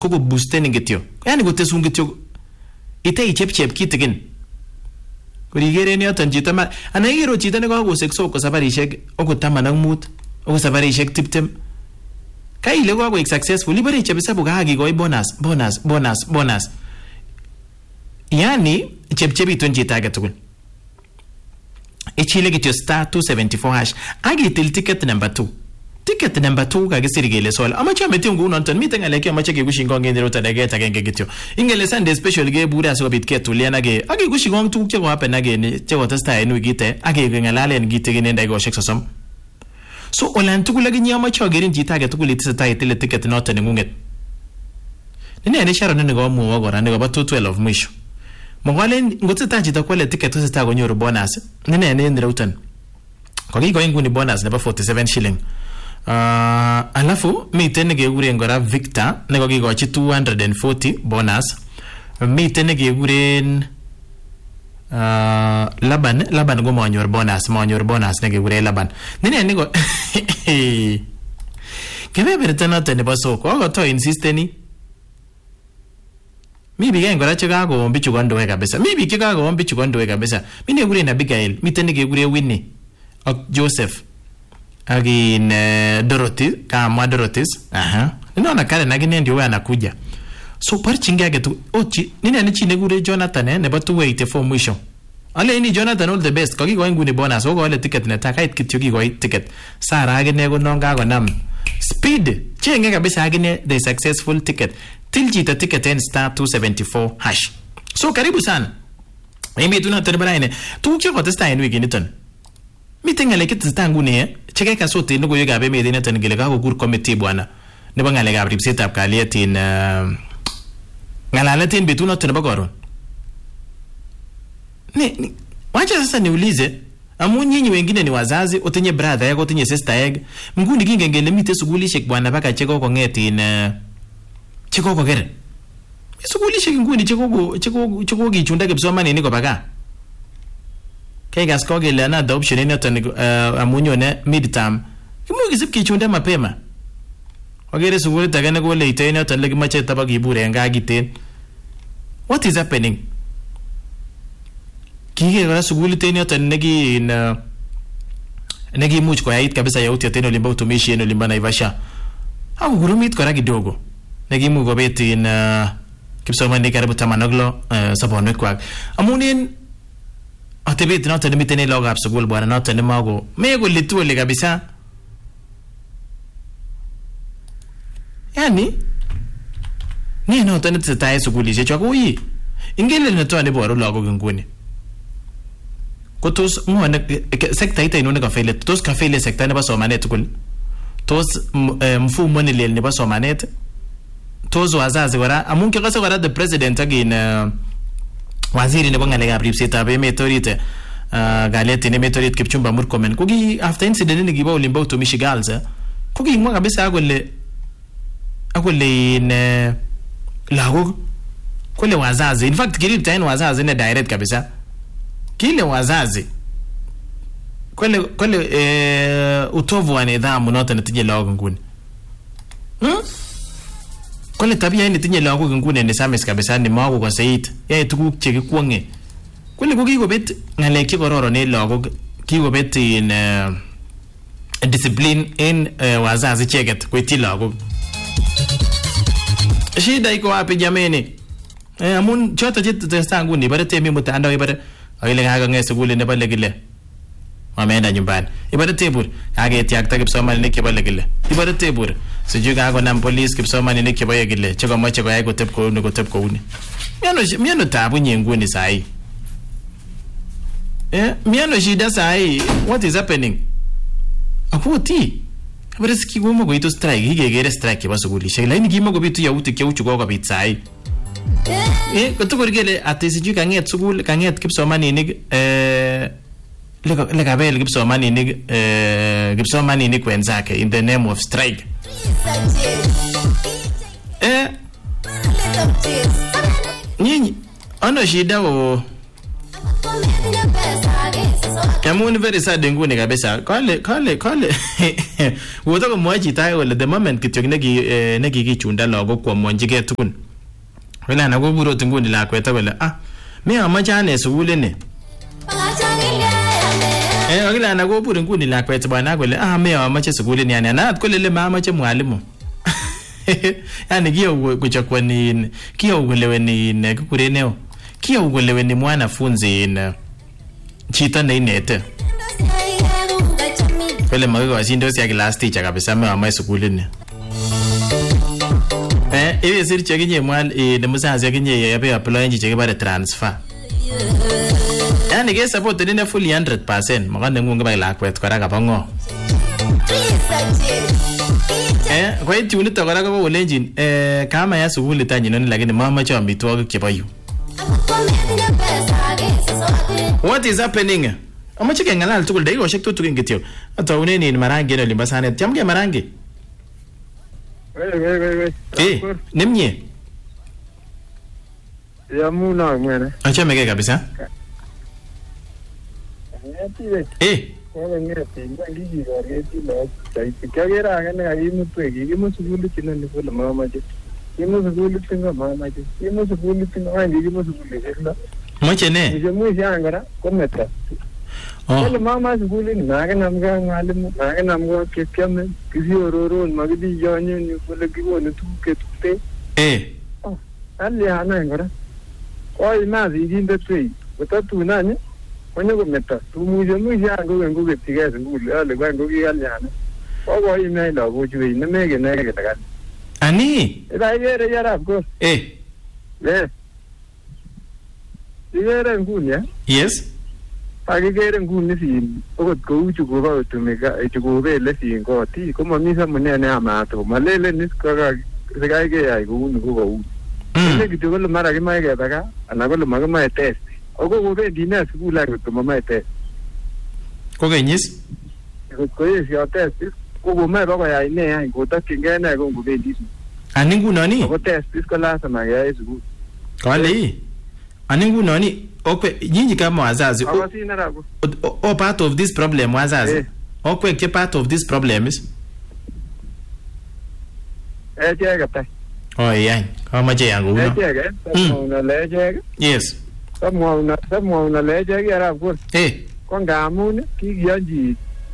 ko boosten kityo. Yani kotesun kityo ite ichepchep kitigin. Kurigere yoton chito ma ana igero chito ne kakosekso ko sabarishek okot 15 okot sabarishek 20 kaile kakoik successful ibare chepsabu kakikoi bonus. Yani chepchepitun chito age tugul. Ichile kityo *274# akitil ticket number 2. Ticket number 2 kakisir kele sol. Amache ameti ngunon ton miten ngalek amache kekushin kong ngiro tadege tagenge kityo. Ingele Sunday special ge bura asikobit ketulian age kushin kong tuguk cheko happen age cheko testai en wikite age ngalalen kitigin en dakikoshek 30. So olan tugul age nyamache agerin chito age tugul itesetai itile ticket noton nengunget. Nini ane Sharon ne go muwa gora ne go ba 212 mwisho. Mwalen ngoteta chito kwale ticket toseta konyoru bonus. Nini ane ndirautan. Kokiko inguni bonus nebo 47 shilling. Alafu miten nekekure ngora Victor nekokikochi 240 bonus. Miten nekekuren Laban ko manyor bonus nekekure Laban. Nini niko kebeberta noton nebo soko akoto insisteni. Mi biga ngora chekago mbichu kondoe kabisa. Mi biga chekago mbichu kondoe kabisa. Mimi nekekure Abigail, miten nekekure Winnie ak Joseph. Agin Dorothy, kama Dorothy's. Ninaona kale nagine ndio anakuja. So parchingi yake tu ochi nini anichi negure Jonathan nebo 284 mwisho. Ale ni Jonathan all the best. Kokiko nguni bonus oko ole ticket netaka it kityo kiko ticket. Sara agine kononga konam. Speed chenge kabisa agine the successful ticket. Tiljita ticket en *274#. So karibu sana. Mimi tunateribana ine. Tukio kwa testa en wiki niton. Meeting ngale kitsta ngune cheke ka sote nugo yoga be medina tan gele ka ko committee bwana ne ba ngale ga ripset ab kaliatin ngalalatin betuna tan ba goron ne wacha sasa niulize amunyinyi wengine ni wazazi utenye brother yako utenye sister yako mgundi kingengele mite sugulishek bwana baka cheko ko ngetin cheko ko gere sugulishek nguni cheko gichunda kipsomani niko baka Kegas kogele another option in yoton amunyone midterm. Kimugisip kichunde mapema. Ogere suguli tagane ko leite in yoton lekimache tabagibure ngagiten. What is happening? Kige kora suguli ten yoton negi much koyait kabisa yauti tena limba utumishi eno limba Naivasha. Au gurumit kora kidogo. Negi mu gobeti in kipsomani karibu 10 sabonwe kwak. Amunin atebet noton mitene logap sugul bwana noton mago mego litule kabisa. Yani ni noton tsetai sugulishe chako yi ingele noton ne boro logo nguni kotos ngone sekta ita inone ka faile tos ka faile sekta ne ba somanet kul tos mfumo ne lel ne ba somanet tos wazazi wara amunke kase wara the president again waziri ne bangale ga ripseta be metorite galeti ne metorit Kipchumba Murkomen kugi after incident ne giba ulimba utumishi girls kugi mwa kabisa akole ne lago kule wazazi in fact kirip tain wazazi ne direct kabisa kile wazazi kule utovu wa nidhamu nota netije lago nguni kole tabia ni tinye lago ngune ne samis kabisa ni mago kwa sait yae tuguk cheke kwonge kole ko kikobet ngalek che kororo ne lago kikobet in discipline in wazazi cheket kweti lago shida iko wapi jameni amun chota testa nguni bare temi mutandao ibare ile kaga ngese gule ne bale gile ameenda nyumbani ibare tebur kage tiakta kipsomani ne kibale gile ibare tebur sijui kago na police kipsomani ne kibaye gile cheko mache ko yako tep ko uni miano tabu nyenguni sai miano shida sai what is happening akuti ibare sikigoma ko ito strike higegere strike basugulisha laini gimo go bitu yauti ke uchugo ko bitsai kotukorgele atesiju kanget sugul kanget kipsomani ni lekabel kipsomani ni kwenzake in the name of strike nyinyi ono shida o Amun very sad nguni kabisa. Kale. Woto komwoe chito age kole the moment kityo nekikichunda lagok kwomwonjigei tugun. Wala ana kobur ot nguni lakwet kole me amache ane sukul ini. Akila ana kobur nguni lakwet bwana kole me amache sukul ini yani ana kole le mamache mwalimu. Yani kiyo kuchakwani kiyo kuleweni kukureneo. Kiyo kuleweni mwanafunzi chito neinete. Kole makikoshindos ya class teacher kabisa me amache sukul ini. Iwe sirche kinye mwal nemusazi kinye yabe apply nje chekibare transfer. Yani ke support ni fully 100% makande ngunge ba lakwet kora kaba ngo. Kwa hiyo unito kora ko kolenjin kama ya sukuli tanyi noni lakini mamache amitwogik chebo yu. What is happening? Amache kengalal tugul dakikoshek tutukin kityo. Ataune ni marangi eno limbasanet. Chamge marangi. Wei. Nemye. Ya muna mwene. Achame kabisa. Kwa ngeti ngiki goreti lo. Kagera agane agimutwe gimusukulu chinani kula mamaje. Gimusukulu tinga mamaje. Gimusukulu tinga andi gimusukulu kila. Mache ne? Gimusukulu yangara kometa. Kule mama sukulu ni naga namga ngalimu naga namga kekyame kisiororo magidi yonye ni kule kigone tuke tukte. Ali hana ngara. Kwa imazi iginde tui. Utatu nani? Kwenye kumeta. Tumuje yangu nguge tigeze ngulu ale kwa ngugi galyana. Kwa email agoju ine mege nege takani. Ani? Ila yere yara ko. Yere nguni ya? Yes. Akigere nguni sin okot kou chukoba otumika chukobele sin koti komamisa munene amato malele niskaka sikaige yai kou kou. Ile kitu kole mara kimae ketaka ana kole makimae test. Oko kobendi ne sukul ak komamae test. Kokenyis? Ko yes yo test ko komae bako yai ne yai kotakyingei ne ko kobendi. Ani ngunoni? Ko test ko lazima yai sukul. Kale. Ani ngunoni okwe nyinyi kama wazazi o part of this problem wazazi. Okwe ke part of this problem is? Chega. Yeah. Kama je yangu uno. Chega. Una leje. Yes. Samwa una leje yara ko. Ko ngamun kigianji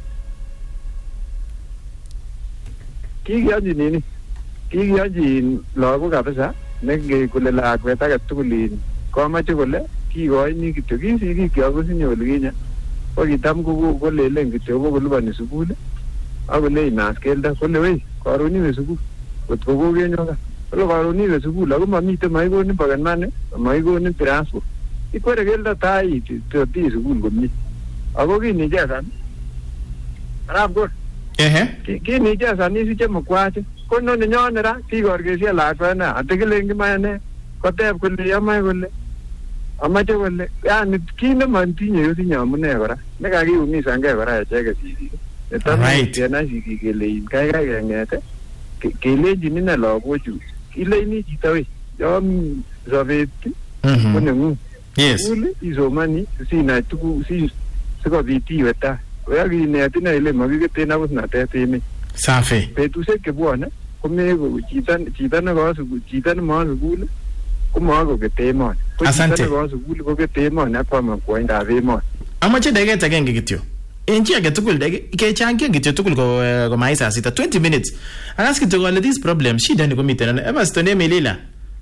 nini? Kigianji lago kabisa nege kule la kweta ka tulin. Ko mache kole kigoini kityo kisiki kyagosinye oliginya ko kitam ko lelen kityo ko lubani sukul akole inaskelda kole we karoni we sukul kotko ko genyoga kole karoni we sukul ako mamite maigoni paganane maigoni transfer ikwere gelda tai ti sukul komi ako kini jasan arab ko kini jasan ni siche mkwache ko no nyonera kigorgesia lakwana ategelengi mayane koteb kole yamai kole amache kole yani kinde mantinye yosinye amune kora nekakiumisan gei kora echeke sikik netana sikik kelein kaikai kengete kelenjin ine lagochu ileini chito we yon sobet ko nengung sukul isomani sinai tuguk sikobit iwe tai koyakinet ine ile makiketen abusnatet emet safi betusiek chebwone komeko chito nekawo sukul chito nemawo sukul komako kete emoni. Asante. Ko sukul ko kete emoni akwam koindab emoni. Amache dakiket agenge kityo. Enchi age tugul kechangye kityo tugul ko maisa sita 20 minutes. Akas kityo kole this problem shida ni komiten Everston Emelila.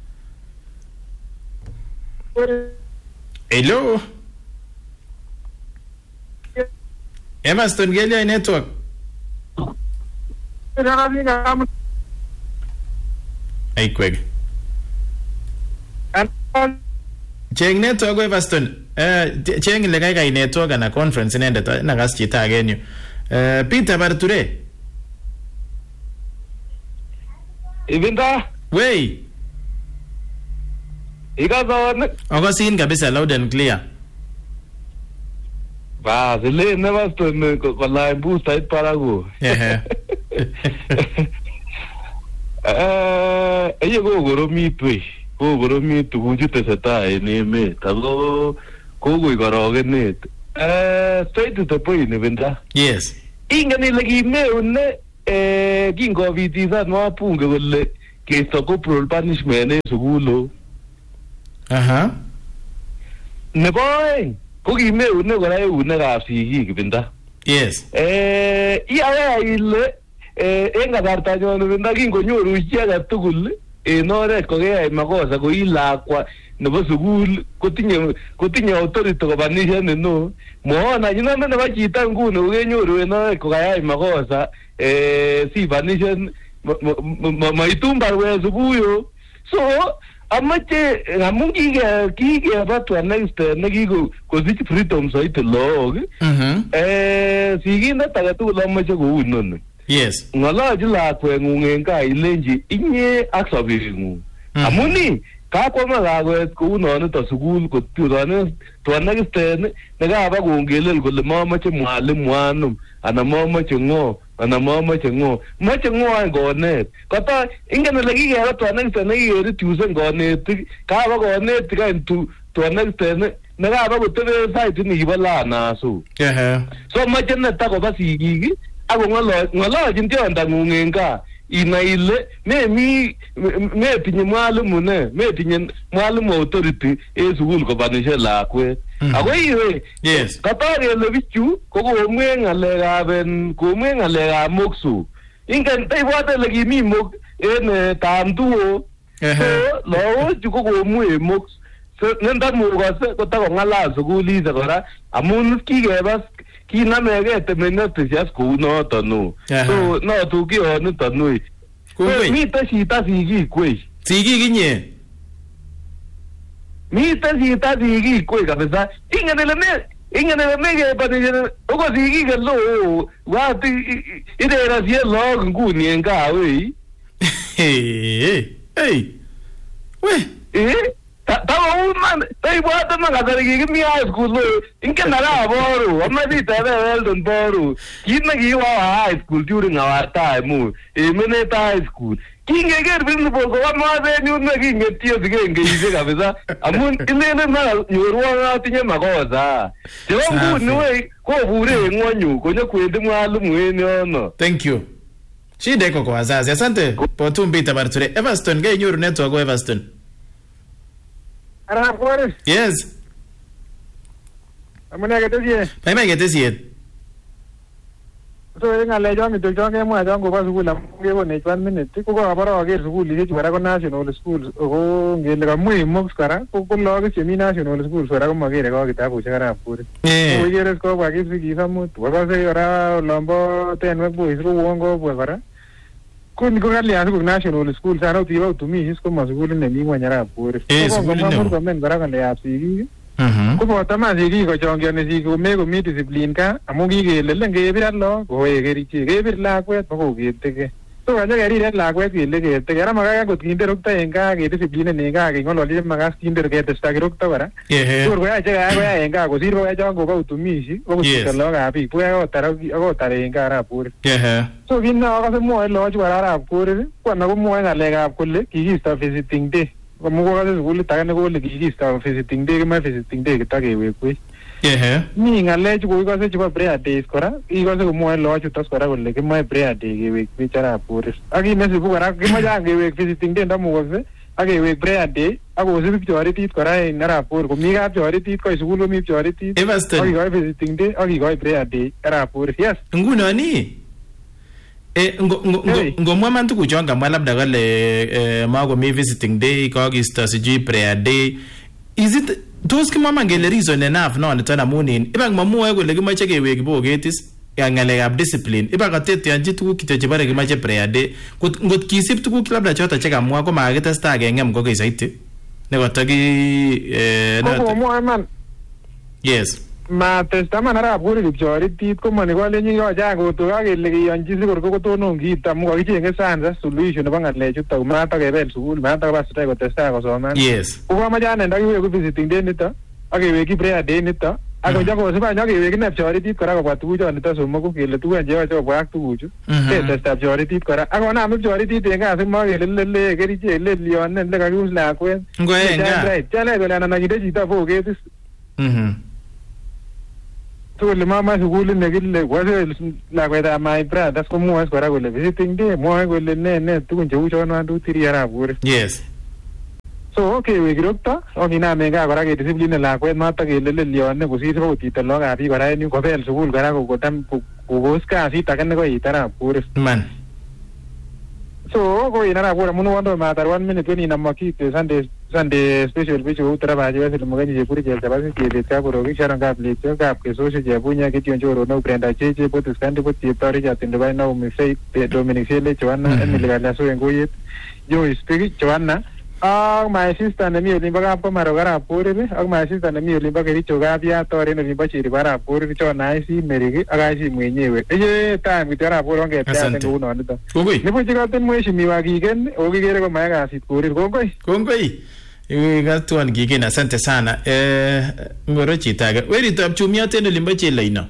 Hello. Everston gelia network. Hey Craig. Cheng network ko Everston. Cheng le kai network na conference inendet na gas chita agenyu. Peter Barture. Ibinda. Wey. Ikazawan. Ogosin kabisa loud and clear. Ba, zile Everston ko la booster it parago. Eye go goromi twe. Ko goromi tuguju teseta en emet. Ako ko igorogenet. Straight to the point, Vinda. Yes. Ingen ile kimeune kingobitisan wabunge kole kesto corporal punishment en sukulo. Aha. Nebo oeng ko kimeune kora eunekab sigik Vinda. Yes. Iyae ile en kasartanyon Vinda kingonyoru chi age tugul en oret kokeyai makosa ko ilakwa nebo sukul kotinye authority kobanishen no moona nyinone nebo chito nguni kokenyoru en oret kokayai makosa sibanishen maitum barwet subuyo so amache amun kikeba to an extent nekikosich freedom soiti look sikindet age tugul amache kou noni. Yes. Ng'olochi lakweng'ung en gaa ilenji inye ak sobeng'ung. Amun kakwama lakwet kou nonito sukul to an extent nekaba kongelel kole mamache mwalimu anum anan mamache ng'o mache ng'o any konet kota ingen ole kikeba to an extent nekikereducen konetik kaba konetik any to an extent nekaba kotebe sait nikibo lanasu. So mache neta koba sigik ako ng'olochin tiondang'ung en gaa inai ile metinye mwalimu authority en sukul kobanishe lakwet. Ako iwe katokele bichu ko komwe ng'alekab mokso. Ingen ibwate ile kimi mok en Tamtuo. So lagok ko komwe mokso. So nendamukose kotakong'alal sukulishek kora amun kikeba kinamege temenotisias kou noton no. So notu kionito no. Mite shita sigik kwei. Sigik inye. Mite shita sigik kwei kabisa. Ingen ile mekebanishen uko sigik elo wati irerasie log nguni en gaa wei. We. Tawo man, ibwate man kasari kikimi high school ingen boru, amache itebe Weldon boru. Kit nekiwa high school during our time, Eminate High School. Kingeker principal koba masenyun nekingetio sikengeishe kabisa. Amun ilele na nyorwon atinye makosa. Chebo nguni wei kobure en ng'onyu konyokwendi mwalimu en yono. Thank you. Shida iko kwa wazazi. Asante. Potumbita Barture. Everston, kenyoru network wa Everston. Yes. Amune ketesiet. Paimai ketesiet. So ng'alechon kityo chon kemwa chon kobo sukul amun kekonech 1 minute ko kabara aker sukulishechu kora ko national schools ako ngele kamwe moks kora ko lagok chemi national schools kora komakere ko kitabushek arap kuret. Ko ikere kobwa kipsigis amut kokose kora olombo Tenwek Boys ko uon kobwa kora. Ko kalyan sukul national schools ana utiba utumishi koma sukulit nemi ng'weny arap kuret. Ko ngomamur komen kora ng'alekab sigik. Ko boto man sigik kochongioni sigik komi discipline ka amun kikelele ngebir ak lagok koe kerichek kebir lakwet bakoketegei. So kaja keriret lakwet kele ketegei ara makaka kot kinde rokto en gaa kediscipline en gaa keng'ololchi makas kinde ketesta kirokto kora. Kor koyache koyai en gaa kosir koyai chon kobo utumishi bakosirto lagokab biik koyai akotar en gaa arap kuret. So kit neokose mwoe lagochu kora arap kuret ko ana komwoe ng'alekab kole kikisto visiting day. Kamu ko kasi sukulit age nekole kikisto visiting day kimoe visiting day kitakewekwech. Mi ng'alek chu kokikose chebo prayer days kora ikose komwoe lagochutos kora kole kimoe prayer day kewekwech arap kuret. Ak inesibu kora kimoche kewek visiting day ndamukokse ak kewek prayer day ak kosib pchoritit kora en arap kuret. Komi kap pchoritit koi sukul komi pchoritit ak kikoi visiting day ak kikoi prayer day arap kuret. Yes. Ngunoni ngomwa man tukuchon kamwa labda kole makomi visiting day kakisto sijui prayer day, is it tos kimwa ngele reason enough noniton amun iba mamwoe kole kimoche kewek boketis ng'alekab discipline iba kateteonchi tukuk kityo chebore kimoche prayer day ngot kisib tukuk labda choto chekamwa ko makitestai keng'em kokei saiti nekotoki komwoe man. Yes. Matesta man arap kuret kipchoritit komoni kolenji kochang kotok kele kiyonchi sikor kotonon kiit amu kakichenge sansa solution nebo ng'alechuto matakebel sukul matakoba sitai kotestai kosoman. Yes. Ko kamoche ane ndakiweku visiting day nito ak keweki prayer day nito ak kosib any akeweki ine pchoritit kora kobwa tukuchonito somoku kele tukuk cheyoche kobwa ak tukuchu ketesta pchoritit kora ak konam pchoritit en gaa simakele lele kerichek lelionen lekakius lakwet ngoe en gaa chalech kole anan akinde chito boketis. tugul mama sukul nekile kwase lakwetab my brothers komwoe kora kole visiting day mwoe kole ne tugun cheu chon 1 2 3 arap kure. Yes. So okay we kirokto okinamen kaa kora ke discipline lakwet noto kelelelione kosir kokotite lokab biik kora en yu kobel sukul kora kokotam kokos kasit age nekoit arap kure. Man. So ko in arap kure munu wando matar 1 minute when inamakite Sunday special bichu utrabaje wese mugani je kuri je tabasi ke ka korogi sharon ka plate ka ke so je bunya ke tion joro no brenda cheche botu stand botu tori ja tindo bai no mi sei Dominic Sele Joanna Emily Galaso ngoyet yo speak Joanna my sister na mi olimba ka pa marogara pore ak my sister na mi olimba ke richo ga bia tore no limba chiri bara pore cho na si merigi aga si mwenyewe time kitara pore nge pya ngo no nito Kongoi. Nipo chika ten mheshimiwa kigen okigere ko mayaga sit pore kongoi. Gatuan gigen asante sana. Ngoro chitaga. Weritop chumiot en olimbo chelo ino.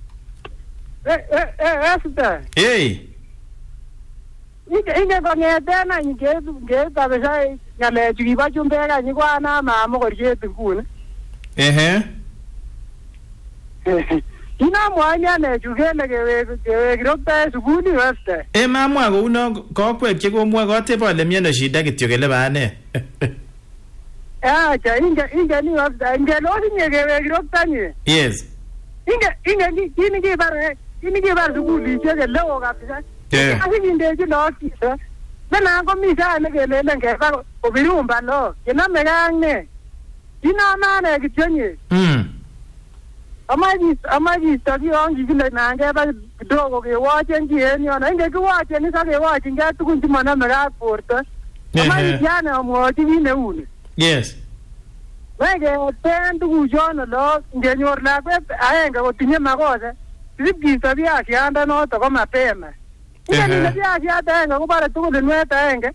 Sister. Hey. Inge kongetena inge kabisa ngale chukiba chumbeka nyikwana mama korchet nguni. Ina mwanya ne chukele kewe kirokta sukuni weste. Mamwa ko uno kokwek che komwa kotepo ole miano shida kityo kele bane. Acha inge ni weste inge lodi nye kewe kirokta nye. Yes. Inge ini kibar sukuli cheke leo kabisa. Kasi kindechi lok chito. Nena komi sana kelelen keba kobirumba lok. Kiname gang ne. Kinamane kityo nye. Amaji staki ongi kile nangeba kidogo kewachen ki en yono. Inge kiwachen isa kewachen nge tukun chimaname kak porto. Amaji jane omwochi kine uni. Yes. Wege ten tuku chono lok. Nge nyor lakwet aenge kotinye makosa. Sip kisto biashanda noto ko mapema. Inge nile biashanda aenge kubare tukul inwet aenge.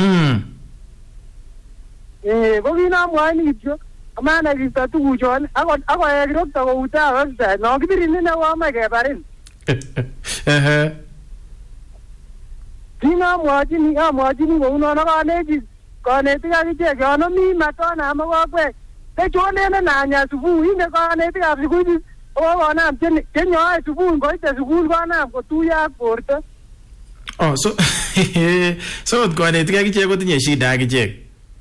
Ko kinamwaini kityo. Amana kisto tukuchon ako kirokto kouta website no kibirin ine wama kebarin. Amwachini kounono kanetik akichek yono mi matona ama kokwek. Techonene nanya subui inge kanetikab sukul konam chenyoe subui ngoite sukul konam kotuyo ak borto. Oh, so kanetik akichek kotinye shida akichek.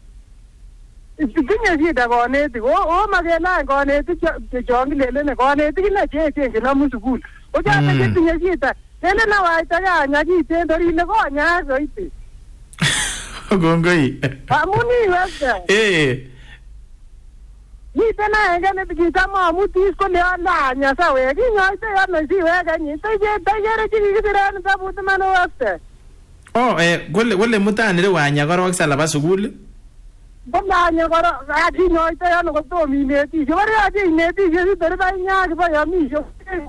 Tinye shida kanetik. Makelany kanetik chon kilelene kanetik ine cheechen chenomu sukul. Ochote chetinye shida. Lelen awaita kanya kiten torine konya soiti. Kongoi. Amuni website. Miten aenge nekitam amutis kole alanya sawek. Kinyoite ano siwek anyi. Tayere chikikisiren sabut man website. Oh, kole mutani wanya korok salaba sukul. Bondanya korok kinyoite ano kotom inetishe. Kore ache inetishe sitori ba inyaki ba yamisho.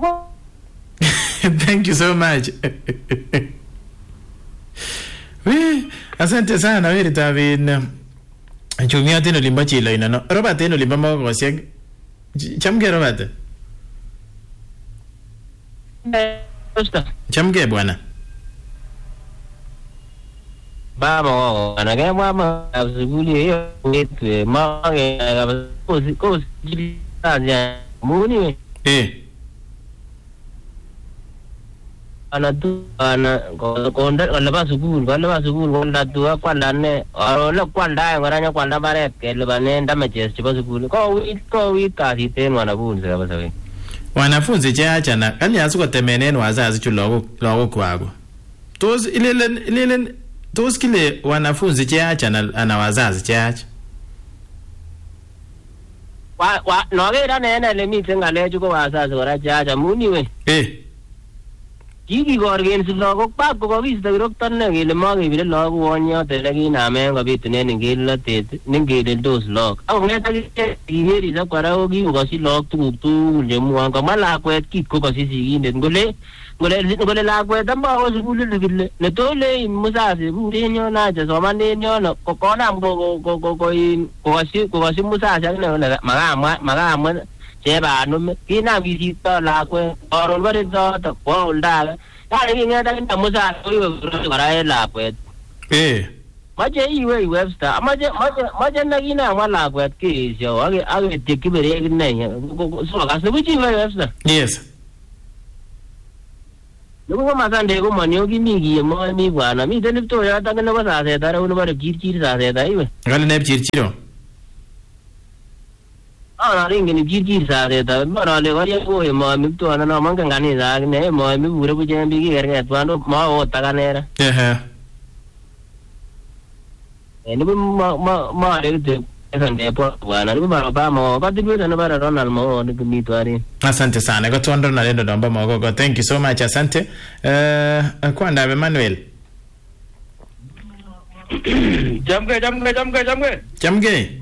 Thank you so much. Asante sana Weritop chumiot en olimbo chilo ino. Robert en olimbo mokoshek. Chamge Robert. Chamge bwana. Baba anaga mama sukuli hiyo nitwe mange kosi janja muni ana konda wala sukul konda tu kwanda ne aro kwanda ngoranya kwanda baret kele banenda majes chipo sukul ko wit kasi ten wanafunzi kabisa we wanafunzi cheacha na kani asikotemenen wazazi chu lagok kwako tos ilelen tos kile wanafunzi cheacha na wazazi cheacha nokera nene lemiten ngalechu ko wazazi kora cheacha muni we kikikorgen si lagok pap kokisto kirokton ne kele makebire lagok wonyote nekinamen kobitunen ingelelotet nengeleldos lagok akong'eta kikerisa kora kokikokoshi lagok tuguk tugul chemwon komwa lakwet kit kokoshi sikindet ngole lakwet ambako sukulit kile netole musasi kurenyon acha somanen yono konam kokoshi musasi akine makamwa chebanum kinam kisipto lakwet oron bare zoto kwa oldage kale kingeta kinda musasi koiwe kora lakwet mache iwe Webster mache nakina wala kwet kesho age tekibere ne so ka se buchi iwe Webster. Yes. Lugo masande ko manyo kimi mo mi bwana mi den to ya ta ne ba sa se dare uno bare chir sa se dai we. Ngal ne chiro. Ana ringi ni chir sa se da mara le wari ko mo mi to ana no man kan ngani sa ne mo mi bure bu jem bi ki erga twando mo o ta kanera. Ni ma re de sande po bwana ni ba mo ba dibu na bara Ronald mo ni mi twari. Asante sana kwa tuando na lendo domba mogogo. Thank you so much. Asante. Kwanda Emmanuel. Jamge.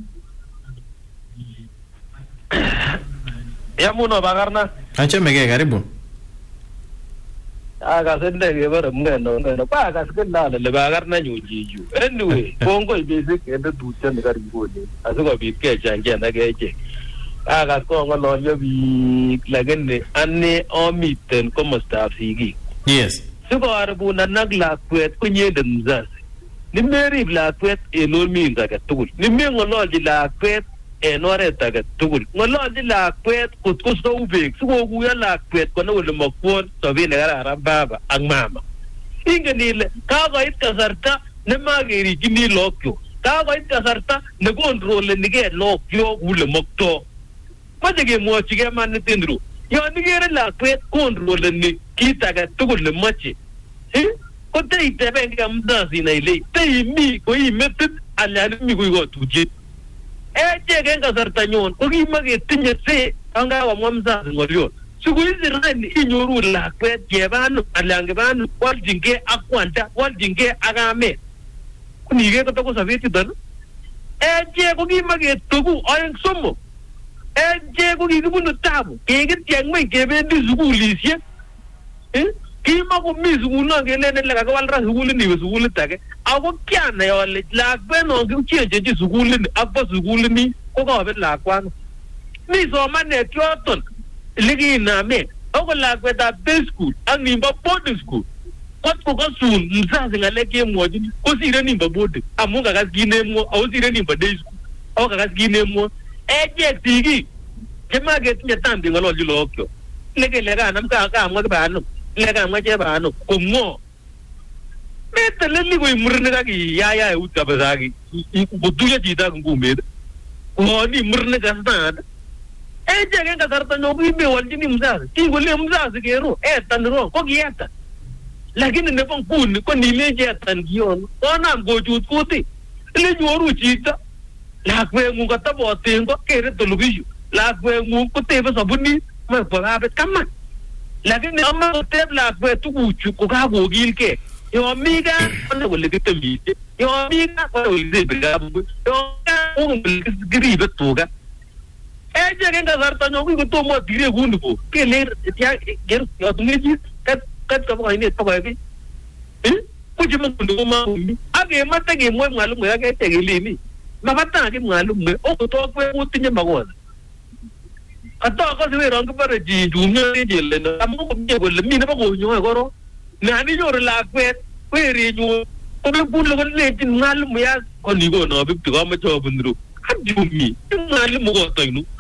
Ya muno bagarna. Acha mege karibu. Aga sende ke bara mngendo ba ga skenda le bagarna nyujiju. Anyway, bongo basic ende ducha ne karibu ni. Asuko bitke chanje na geje. Aga ko ngolo yobi lagende anne omiten komosta sigi. Yes. Suko arabu na nagla kwet kunyende mzazi. Nimeri bla kwet elol mi ngaga tugul. Nimmi ngolo di la kwet enore taga tugul. Ngolo di la kwet kutkuso ubek. Suko kuya la kwet kono wole makwon sobine gara baba ang mama. Ingenile kaga itkasarta nemageri kini lokyo. Kaga itkasarta ne control nige lokyo wole makto. Majege mo chige man tindru. Yo nigere la kwet control ni kitaga tugul le machi. Ko te benga mdazi na ile. Te mi ko imetit ala mi ko go tuje. Je genga sarta nyon ko gi mage tinye se anga wa mwamza ngolyo. Sugu izi rani inyoru la kwet jebanu alange banu waljinge akwanta waljinge agame. Kunige ko to saveti dan. Je ko gi mage tugu ayeng somo. Je ko gi bunu tabu. Kege tiang me kebe di sugu lisye. Kima ko mi suguna ngene le ka walra suguli ni suguli tage ago kyana yo le la beno ngi cheje suguli ni abba suguli ni ko ko be la kwan ni so mane kyoton ligi na me ogo la kweta base school ani ba boarding school ko sun mzazi ngale ke moji ko sire ni ba boarding amunga ka gine mo au sire ni ba day school o ka gine mo je tigi kema ge tinya tambi ngalo jilo okyo lege le ga nam ka mo ba no lega maje ba no como metele ni go imurne ga ya uta bazagi buduya jita ngumbe o ni murne ga sta je ga sarta no bi me walji ni mza ti golle mza zigero tan ro ko gieta lakini ne pon kun ko ni leje tan gion ona go jut kuti le joru jita la kwe ngu ga ta bo tengo kere to lubiju la kwe ngu ko te ba sabuni ma ba ba kama lakini amma hotel la kwetu kuchu ka gogil ke yo amiga ne wole kitami yo amiga ko wole bigabu yo un gribe toga je genga zarta no ko to mo dire gundu ko ke le ya ger yo tungi kat ka ko ni to ko bi ko je mo gundu ma age mata ge mo ngalu mo ya ke tegeli ni ma bata ge ngalu mo o to ko utinya magoza ato ko se ron ko bare ji jumnya ni jelle na amu ko me gol mi na ba go nyo goro na ni yor la kwet we ri nyu ko be bul ko le tin ngal mu ya ko ni go no bi ko ma to bundru adju mi ngal mu go to nu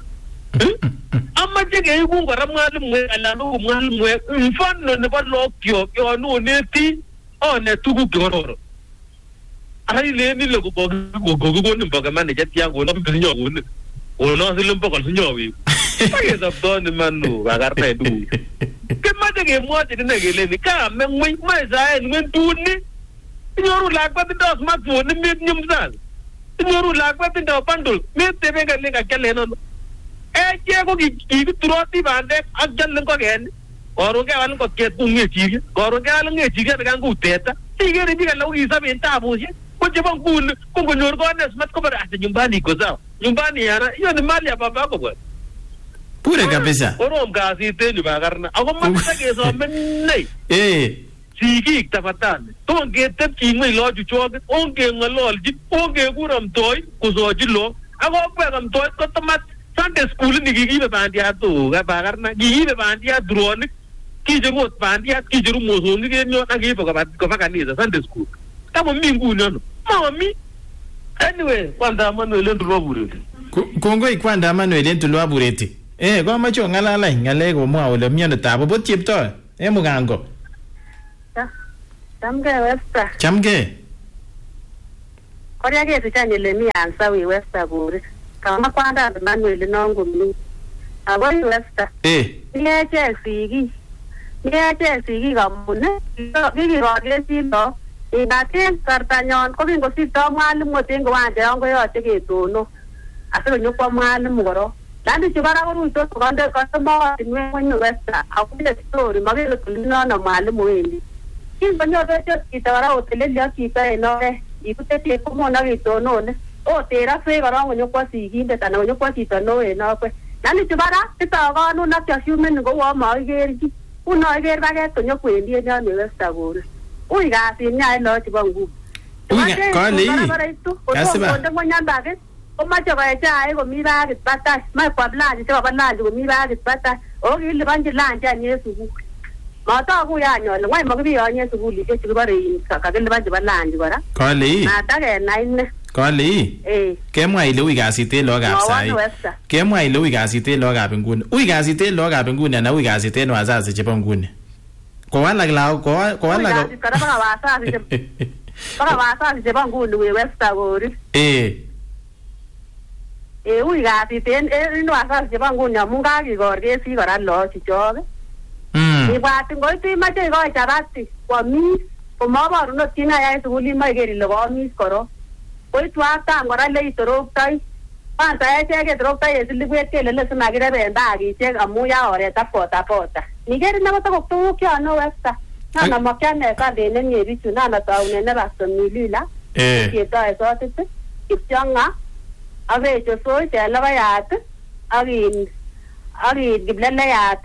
amma je ge ku ko ram ngal mu ala no ngal mu fan no ne ba lo kyo kyo no ne ti o ne tu ku goro ai le ni le ko go ni ba ga man ne jet ya go no bi nyo go ni o no se lumpo con signor wi che da don manu agarta du che ma che mo te ne gele ni ka me ngui mai za en men tu ni nyoru la kwa ti dos ma fu ni mit nyum za nyoru la kwa ti do pandul me te be ga le ga kele no je ko ki turoti bande ajal ko gen oro ke wan ko ke tu ngi chi oro ke al ngi chi ga ngu teta ti ge ri ga lo isa ben ta bu ko je bang kun ko nyor ko ne smat ko bara ta nyumbani ko za nyumbani yana hiyo ni mali ya baba yako bwana pure kabisa oro mgazi tenu bagarna ako mata ke so menne sigi tapatan to ge tep ki ngai lo ju chog onge ngalol ji onge guram toy ko so ji lo ako pegam toy ko tomat Sunday school ni gi be bandia to ga bagarna gi be bandia drone ki je mot bandia ki je mo so ni ge nyo na gi ko ba ka ni Sunday school kama mimi nguni ano mami anyway kwanda Manuel Entulwa Bureti kongoi kwanda Manuel Entulwa Bureti ko macho ngalala ngale ko mwa ole miondo tabo bot chepto mugango Chamge Webster. Chamge. Korea ke tuchanye le mi ansa we Webster buri. Kama kwanda Manuel nongo mi. Abo Webster. Niye sigi gamune. Gigi roge silo. Inatin kartanyon ko bingo sito mwalimu tingo wanje ongo yote ketono. Asiro nyukwa mwalimu goro. Landi chibara ko ruto konde ko mo tinwe mwenye Webster. Akule story magelo tulino na mwalimu wendi. Kimba nyobe cho kitawara hotele lya kita enore ikutete komo na vitono ne o tera fe garango nyokwa siginde tana nyokwa kita no enokwe nani tibara titaga no na kya human go wa ma gergi uno ger bage to nyokwendi nya ne Webster bure ui ga sin nya no tibangu ko li kasiba ndo ngonya bage o ma cho ga cha go mi bage bata ma kwa blanje cho balanje go mi bage bata o gili banje lanje nyesu Mata ku ya nyo ngwai magbi ya nye suguli ke chibare ka gele ba jibalanje bara Kali Mata ke naine Kali Kemwa ile wi gasite lo gap sai Kemwa ile wi gasite lo gap ngune wi gasite lo gap ngune na wi gasite no azazi chebo ngune Ko wala gla ko wala ko Kara ba wasa chebo ngune we Webster gori wi gasite no azazi chebo ngune munga ki gorge si gara lo chichobe Ibati ngoiti mache go chabati kwa mis komabaru no tina ya suguli mageri lo mis koro koi tuata ngora le itoroktai panta ya chege toroktai esiligwete le semagire benda gi che amu ya ore tapota nigeri na bata ko kya no Webster na makane ka de ne ngeri tuna na taune ne basto milila kieta esotete kipchanga ave cho so te la bayat ari giblele yat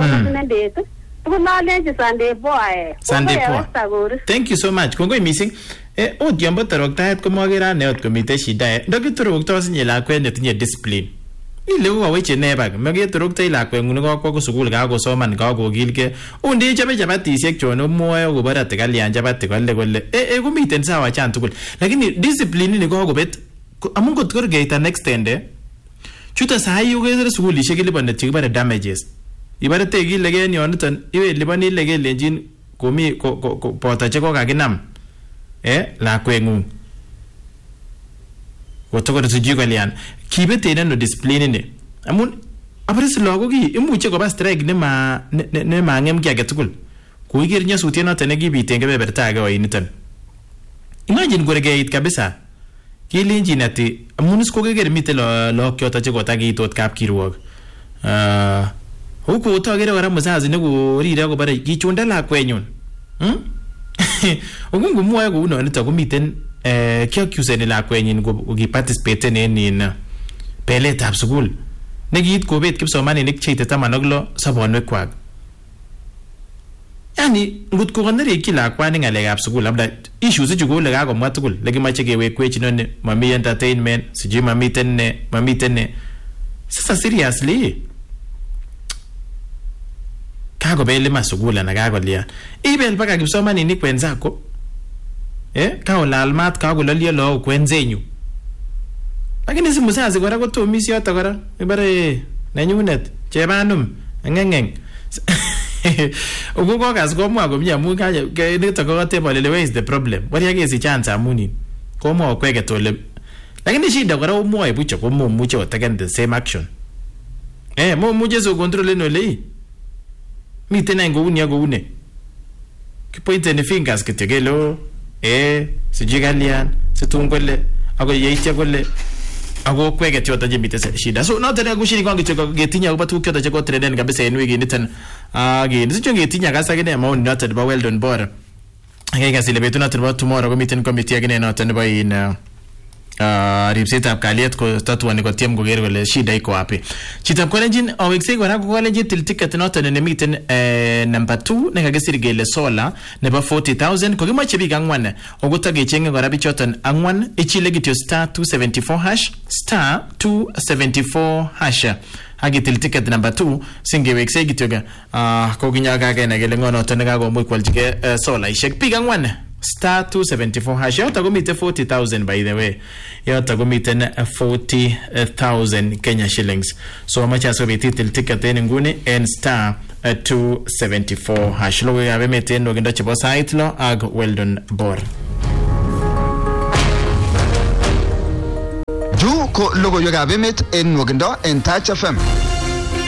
Sunday boy. Thank you so much. Kongo missing. Odiambo taroktaet ko magera ne ot komite shida. Ndoki torokta sinyela kwende tinye discipline. Ile uwa weche nebag. Mage torokta ila kwe ngunugo kwa kusukul ga go soman ga go gilke. Undi chabe jabati siek chono moyo go barate kali anjabati kolle. Kumiten sawa chan tukul. Lakini discipline ni go bet. Amungo tkorgeita next ende. Chuta sahi yuge sukul ishekili bande chikibare damages. Ibare tegi lege ni onutan iwe libani lege lenjin komi ko pota cheko kaginam la kwengu wotoko to jigo lian kibete no discipline ne amun abres logo gi imuche ko ba strike ne ma ngem ki agetukul ko iger nya sutien no tene gi bitenge be berta ga oyinitan imagine gorege it kabisa kilinji nati amun sko geger mitelo lo kyota cheko tagi tot kap kirwog Huko utagere wara muzazi nego rira ko bare gichunda la kwenyun Ogungu muwa ko uno nita kumiten kyo kyusene la kwenyin go gi participate ne pele tab school negit ko bet kipsomani nek cheite tamanoglo sabonwe kwag Yani ngut ko ganere kila kwani ngale gap school labda issues jugo le ga ko matukul legi mache ge we kwechi nonne mami entertainment siji mami tenne sasa seriously Kago bele masugula na kago lia. Ibel paka kipsomani ni kwenzako. Kao la almat kago lalia lo kwenzenyu. Lakini si musazi gora ko to misi yota gora. Ibare nanyunet chebanum ngengeng. Ugo gas go mwa go mya mu ka ke ni to ko te bole where is the problem? Wari yake si chance amuni. Ko mo kweke tole. Lakini shida gora mo ebucho ko mo mucho taken the same action. Mo muje so control no lei. Mitena ngo une kipointe ne fingers kitegelo sijigalian situngole ago yeite gole ago kwege chota jimite shida so no tena gushiri kwangi choko getinya ko batu kyota choko trenden kabisa enwe gi nitan gi nisicho getinya kasa gene amount noted ba well done bor ngega sile betu noted ba tomorrow ko miten committee gene noted ba in ripset ab kaliet ko tatuani ko tiem go ger gole shida iko wapi chitam kolenjin awexi gora ko kolenjin til ticket noton ne miten number 2 ne kagesir gele sola ne ba 40000 ko gimache bi gangwan oguta ge chenge gora bi choton angwan ichile gityo *274# hagi til ticket number 2 singe wexe gityo ga ko ginya ga ga ne gele ngono ton ga go moy kwaljige sola ishek bi gangwan star 274 hash. Yoto komite 40,000 by the way. Yoto komite 40,000 Kenya shillings. So amache asobit itil ticket en nguni en star 274 hash. Logoy abe meten nogindo chebo sait lo ag Weldon Bor. Ko logoywekab emet en nwogindo en Touch FM.